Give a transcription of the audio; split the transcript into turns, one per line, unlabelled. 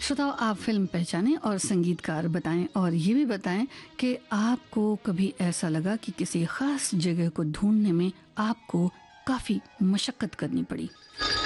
श्रोताओ, आप फिल्म पहचानें और संगीतकार बताएं, और ये भी बताएं कि आपको कभी ऐसा लगा कि किसी खास जगह को ढूंढने में आपको काफ़ी मशक्क़त करनी पड़ी।